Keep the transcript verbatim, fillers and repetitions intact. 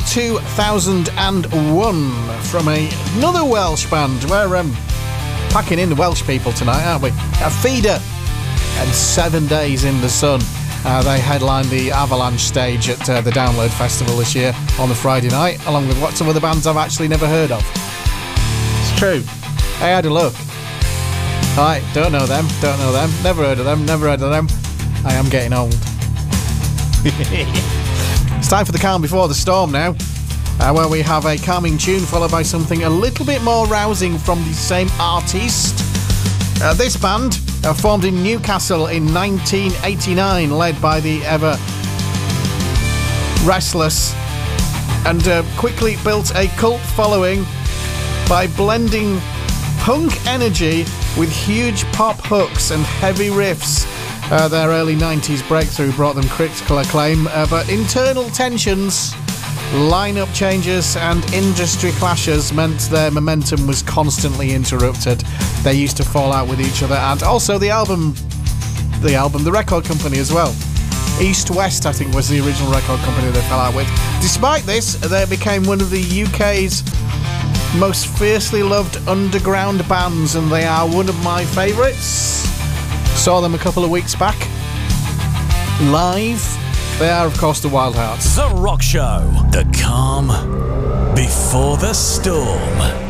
two thousand one from a, another Welsh band. We're um, packing in the Welsh people tonight, aren't we? A Feeder and Seven Days in the Sun. Uh, they headlined the Avalanche stage at uh, the Download Festival this year on the Friday night, along with what some other bands I've actually never heard of. It's true. I had a look. Alright, don't know them, don't know them, never heard of them, never heard of them. I am getting old. It's time for the calm before the storm now, uh, where we have a calming tune followed by something a little bit more rousing from the same artist. Uh, this band uh, formed in Newcastle in nineteen eighty-nine, led by the ever restless, and uh, quickly built a cult following by blending punk energy with huge pop hooks and heavy riffs. Uh, their early nineties breakthrough brought them critical acclaim, uh, but internal tensions, lineup changes and industry clashes meant their momentum was constantly interrupted. They used to fall out with each other, and also the album, the album, the record company as well. East West, I think, was the original record company they fell out with. Despite this, they became one of the U K's most fiercely loved underground bands, and they are one of my favourites. Saw them a couple of weeks back live. They are, of course, the Wild Hearts. The Rock Show. The calm before the storm.